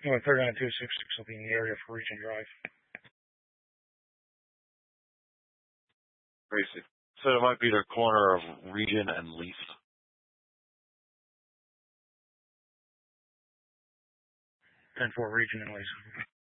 Anyway, 39266 will be in the area for Region Drive. Crazy. So it might be the corner of Region and Leaf. 10-4 Region and Leaf.